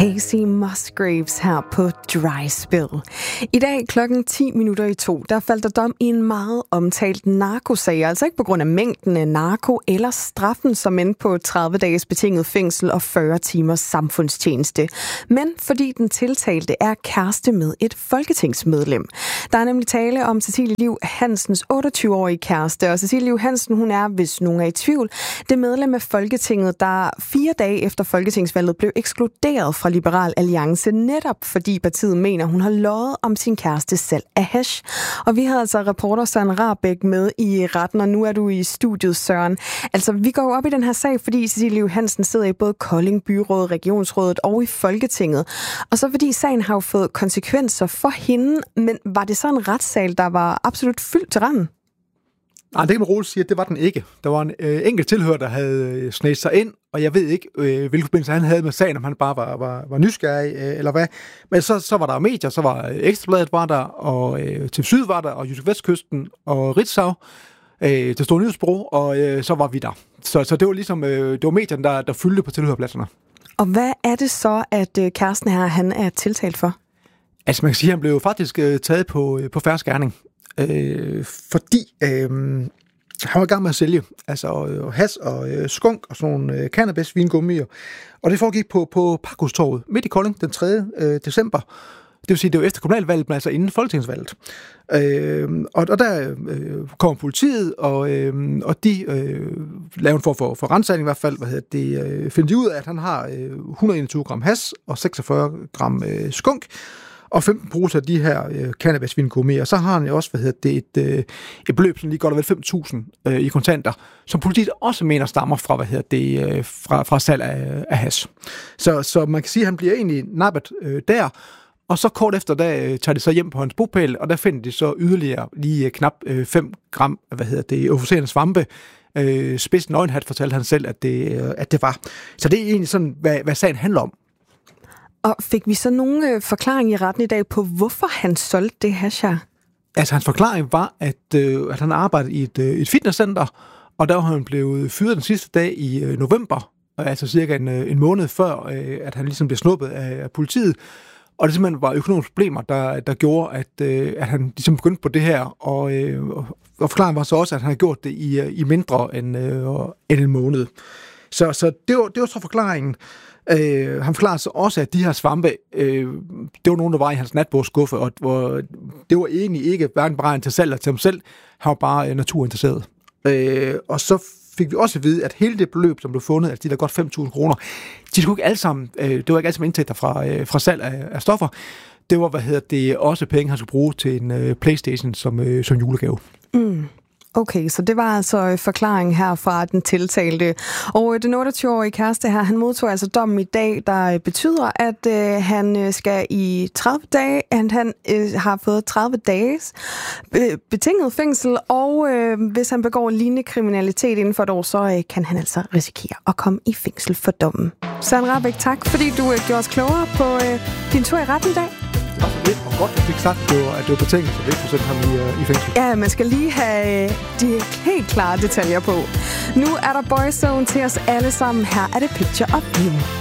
Casey Musgraves her på Dry Spell. I dag klokken 1:10, der faldt der dom i en meget omtalt narkosag. Altså ikke på grund af mængden af narko eller straffen, som endte på 30 dages betinget fængsel og 40 timers samfundstjeneste. Men fordi den tiltalte er kæreste med et folketingsmedlem. Der er nemlig tale om Cecilie Liv Hansens 28-årige kæreste. Og Cecilie Liv Hansen, hun er, hvis nogen er i tvivl, det medlem af Folketinget, der 4 dage efter folketingsvalget blev ekskluderet fra Liberal Alliance, netop fordi partiet mener, hun har løjet om sin kæreste salg af hash. Og vi havde altså reporter Søren Rahbek med i retten, og nu er du i studiet, Søren. Altså, vi går jo op i den her sag, fordi Cecilie Liv Hansen sidder i både Kolding Byråd, Regionsrådet og i Folketinget. Og så fordi sagen har jo fået konsekvenser for hende, men var det så en retssal, der var absolut fyldt til randen? Nej, det kan man roligt sige, at det var den ikke. Der var en enkelt tilhører, der havde snedet sig ind, og jeg ved ikke, hvilken forbindelse han havde med sagen, om han bare var nysgerrig, eller hvad. Men så var der medier, så var Ekstrabladet var der, og TV Syd var der, og Jysk Vestkysten, og Ritzau, det store nyhedsbureau, og så var vi der. Så det var ligesom, det var medierne, der fyldte på tilhørpladserne. Og hvad er det så, at kæresten her, han er tiltalt for? Altså, man kan sige, at han blev faktisk taget på fersk gerning. Fordi han var i gang med at sælge hash og skunk og sådan nogle cannabis-vingummier. Og det foregik på Parkhustorvet midt i Kolding den 3. december. Det vil sige, det var efter kommunalvalget, men altså inden folketingsvalget. Og der kom politiet, og de lavede en form for rensagning i hvert fald. Finder de ud af, at han har 121 gram hash og 46 gram skunk. Og 15 poser af de her cannabis-vingummier. Og så har han jo også et beløb, som lige godt og vel 5.000 i kontanter, som politiet også mener stammer fra, fra salg af hash. Så man kan sige, at han bliver egentlig nappet der, og så kort efter, der tager de så hjem på hans bopæl, og der finder de så yderligere lige knap 5 gram, euforiserende svampe. Spidsen øjenhat fortalte han selv, at det var. Så det er egentlig sådan, hvad sagen handler om. Og fik vi så nogen forklaring i retten i dag på, hvorfor han solgte det hash her? Altså, hans forklaring var, at han arbejdede i et fitnesscenter, og der var han blevet fyret den sidste dag i november, altså cirka en måned før, at han ligesom blev snuppet af politiet. Og det simpelthen var økonomiske problemer, der gjorde, at han ligesom begyndte på det her, og forklaringen var så også, at han havde gjort det i mindre end en måned. Så det var så forklaringen. Han forklarede så også, at de her svampe, det var nogen, der var i hans natbordsskuffe, og det var egentlig ikke hverken beregnet til salg eller til ham selv. Han var bare naturinteresseret. Og så fik vi også at vide, at hele det beløb, som blev fundet, altså de der godt 5.000 kroner, de skulle ikke alle sammen, det var ikke alle sammen indtægter fra salg af stoffer. Det var, også penge, han skulle bruge til en PlayStation som julegave. Mm. Okay, så det var altså forklaringen her fra den tiltalte. Og den 28-årige kæreste her, han modtog altså dommen i dag, der betyder, at han skal i 30 dage, at han har fået 30 dages betinget fængsel, og hvis han begår lignende kriminalitet inden for et år, så kan han altså risikere at komme i fængsel for dommen. Søren Rahbek, tak fordi du gjorde os klogere på din tur i retten i dag. Det var godt, jeg fik sagt, at det var betinget, så vi ikke kunne sætte ham i fængsel. Ja, man skal lige have de helt klare detaljer på. Nu er der Boyzone til os alle sammen. Her er det Picture of You.